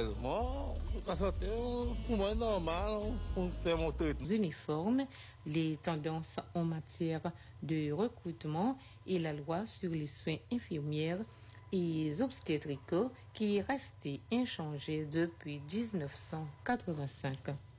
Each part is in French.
Sérieusement, c'est normal pour faire monter. Uniformes, les tendances en matière de recrutement et la loi sur les soins infirmières et obstétricaux qui est restée inchangée depuis 1985.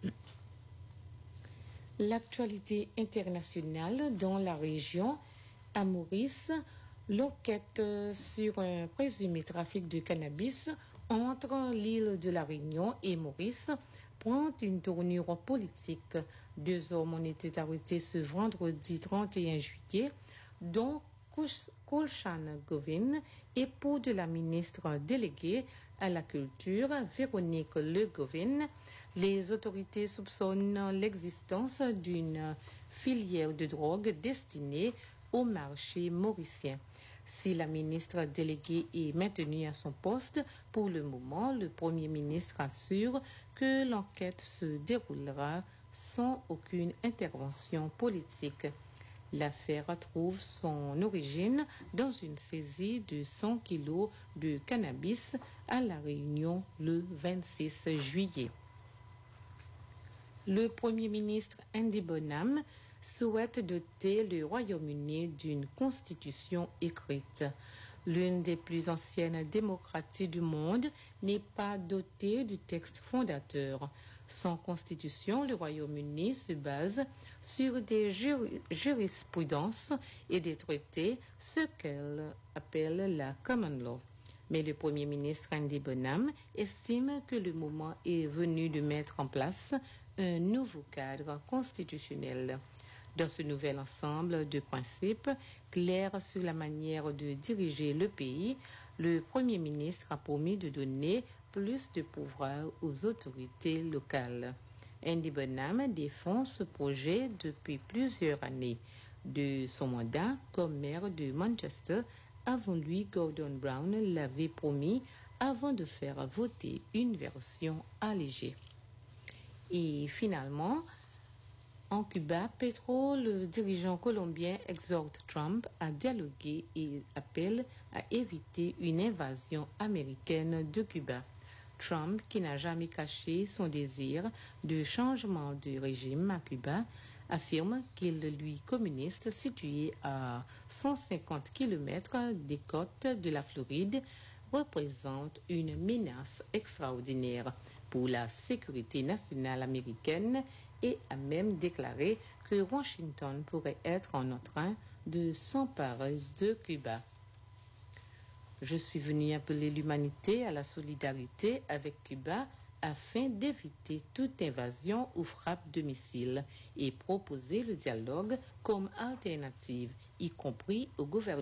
L'actualité internationale dans la région, à Maurice, l'enquête sur un présumé trafic de cannabis entre l'île de la Réunion et Maurice prend une tournure politique. 2 hommes ont été arrêtés ce vendredi 31 juillet, dont Kulshan Govin, époux de la ministre déléguée à la culture, Véronique Le Govin. Les autorités soupçonnent l'existence d'une filière de drogue destinée au marché mauricien. Si la ministre déléguée est maintenue à son poste, pour le moment, le Premier ministre assure que l'enquête se déroulera sans aucune intervention politique. L'affaire trouve son origine dans une saisie de 100 kilos de cannabis à La Réunion le 26 juillet. Le Premier ministre Andy Bonham souhaite doter le Royaume-Uni d'une constitution écrite. L'une des plus anciennes démocraties du monde n'est pas dotée du texte fondateur. Sans constitution, le Royaume-Uni se base sur des jurisprudences et des traités, ce qu'elle appelle la common law. Mais le Premier ministre Andy Bonham estime que le moment est venu de mettre en place un nouveau cadre constitutionnel. Dans ce nouvel ensemble de principes clairs sur la manière de diriger le pays, le Premier ministre a promis de donner plus de pouvoir aux autorités locales. Andy Bonham défend ce projet depuis plusieurs années. De son mandat comme maire de Manchester, avant lui, Gordon Brown l'avait promis avant de faire voter une version allégée. Et finalement, en Cuba, Petro, le dirigeant colombien, exhorte Trump à dialoguer et appelle à éviter une invasion américaine de Cuba. Trump, qui n'a jamais caché son désir de changement de régime à Cuba, affirme qu'il, lui communiste, situé à 150 km des côtes de la Floride, représente une menace extraordinaire pour la sécurité nationale américaine et a même déclaré que Washington pourrait être en train de s'emparer de Cuba. Je suis venu appeler l'humanité à la solidarité avec Cuba afin d'éviter toute invasion ou frappe de missiles et proposer le dialogue comme alternative, y compris au gouvernement